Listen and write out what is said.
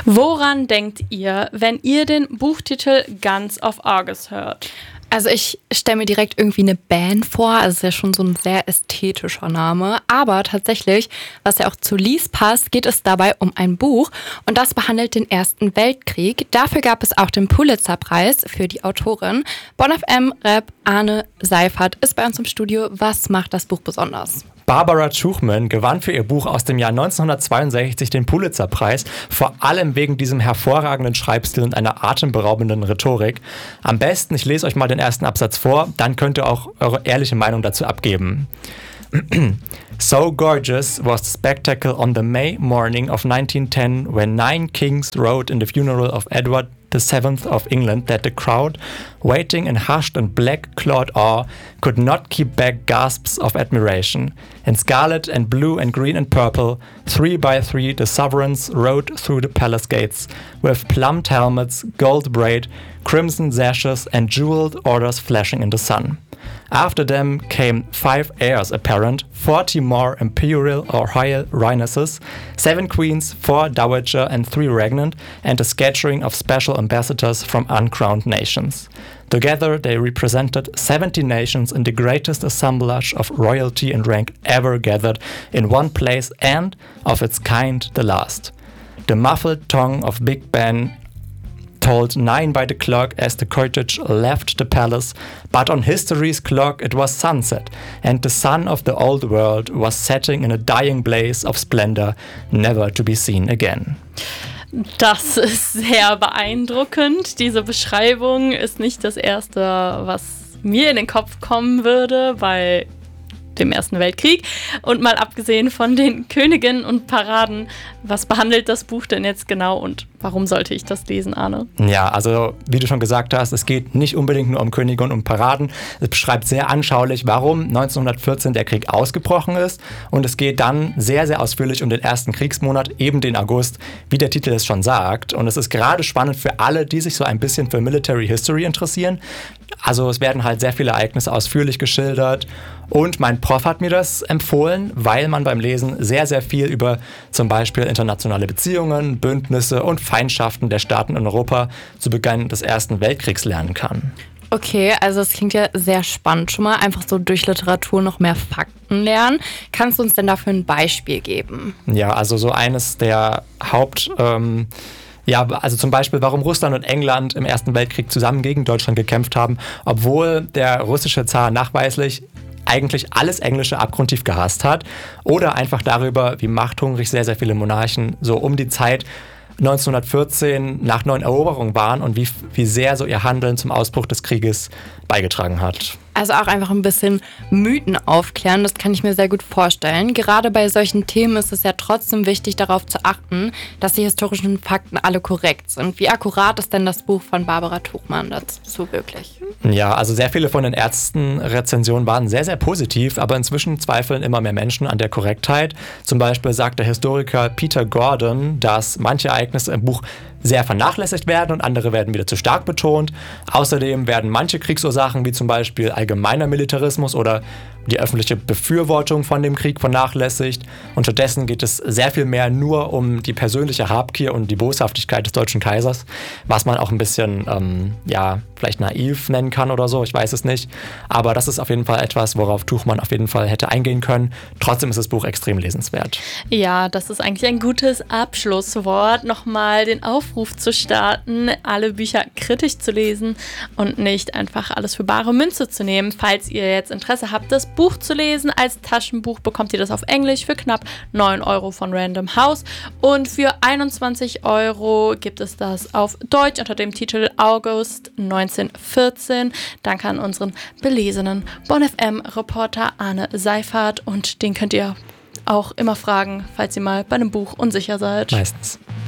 Woran denkt ihr, wenn ihr den Buchtitel Guns of Argus hört? Also ich stelle mir direkt irgendwie eine Band vor, also es ist ja schon so ein sehr ästhetischer Name, aber tatsächlich, was ja auch zu Lies passt, geht es dabei um ein Buch und das behandelt den Ersten Weltkrieg. Dafür gab es auch den Pulitzerpreis für die Autorin. Bonn FM Rap Arne Seifert ist bei uns im Studio. Was macht das Buch besonders? Barbara Tuchman gewann für ihr Buch aus dem Jahr 1962 den Pulitzerpreis, vor allem wegen diesem hervorragenden Schreibstil und einer atemberaubenden Rhetorik. Am besten, ich lese euch mal den ersten Absatz vor, dann könnt ihr auch eure ehrliche Meinung dazu abgeben. So gorgeous was the spectacle on the May morning of 1910 when 9 kings rode in the funeral of Edward VII of England that the crowd, waiting in hushed and black-clawed awe, could not keep back gasps of admiration. In scarlet and blue and green and purple, 3 by 3 the sovereigns rode through the palace gates, with plumed helmets, gold braid, crimson sashes and jeweled orders flashing in the sun. After them came 5 heirs apparent, 40 more imperial or royal highnesses, 7 queens, 4 dowager and 3 regnant, and a scattering of special ambassadors from uncrowned nations. Together they represented 70 nations in the greatest assemblage of royalty and rank ever gathered in one place and, of its kind, the last. The muffled tongue of Big Ben told 9 by the clock as the cortege left the palace, but on history's clock it was sunset, and the sun of the old world was setting in a dying blaze of splendor, never to be seen again. Das ist sehr beeindruckend. Diese Beschreibung ist nicht das Erste, was mir in den Kopf kommen würde bei dem Ersten Weltkrieg. Und mal abgesehen von den Königinnen und Paraden, was behandelt das Buch denn jetzt genau und warum sollte ich das lesen, Arne? Ja, also wie du schon gesagt hast, es geht nicht unbedingt nur um Könige und um Paraden. Es beschreibt sehr anschaulich, warum 1914 der Krieg ausgebrochen ist. Und es geht dann sehr, sehr ausführlich um den ersten Kriegsmonat, eben den August, wie der Titel es schon sagt. Und es ist gerade spannend für alle, die sich so ein bisschen für Military History interessieren. Also es werden halt sehr viele Ereignisse ausführlich geschildert. Und mein Prof hat mir das empfohlen, weil man beim Lesen sehr, sehr viel über zum Beispiel internationale Beziehungen, Bündnisse und Feindschaften der Staaten in Europa zu Beginn des Ersten Weltkriegs lernen kann. Okay, also es klingt ja sehr spannend. Schon mal einfach so durch Literatur noch mehr Fakten lernen. Kannst du uns denn dafür ein Beispiel geben? Ja, also so eines der also zum Beispiel, warum Russland und England im Ersten Weltkrieg zusammen gegen Deutschland gekämpft haben, obwohl der russische Zar nachweislich eigentlich alles Englische abgrundtief gehasst hat. Oder einfach darüber, wie machthungrig sehr, sehr viele Monarchen so um die Zeit 1914 nach neuen Eroberungen waren und wie sehr so ihr Handeln zum Ausbruch des Krieges beigetragen hat. Also auch einfach ein bisschen Mythen aufklären, das kann ich mir sehr gut vorstellen. Gerade bei solchen Themen ist es ja trotzdem wichtig, darauf zu achten, dass die historischen Fakten alle korrekt sind. Wie akkurat ist denn das Buch von Barbara Tuchman dazu wirklich? Ja, also sehr viele von den Ärzten-Rezensionen waren sehr, sehr positiv, aber inzwischen zweifeln immer mehr Menschen an der Korrektheit. Zum Beispiel sagt der Historiker Peter Gordon, dass manche Ereignisse im Buch sehr vernachlässigt werden und andere werden wieder zu stark betont. Außerdem werden manche Kriegsursachen, wie zum Beispiel allgemeiner Militarismus oder die öffentliche Befürwortung von dem Krieg, vernachlässigt. Und stattdessen geht es sehr viel mehr nur um die persönliche Habgier und die Boshaftigkeit des deutschen Kaisers, was man auch ein bisschen, vielleicht naiv nennen kann oder so, ich weiß es nicht. Aber das ist auf jeden Fall etwas, worauf Tuchman auf jeden Fall hätte eingehen können. Trotzdem ist das Buch extrem lesenswert. Ja, das ist eigentlich ein gutes Abschlusswort, nochmal den Aufruf zu starten, alle Bücher kritisch zu lesen und nicht einfach alles für bare Münze zu nehmen. Falls ihr jetzt Interesse habt, das Buch zu lesen, als Taschenbuch bekommt ihr das auf Englisch für knapp 9 € von Random House und für 21 € gibt es das auf Deutsch unter dem Titel August 1914. Danke an unseren belesenen Bonn FM-Reporter Arne Seifert und den könnt ihr auch immer fragen, falls ihr mal bei einem Buch unsicher seid. Meistens.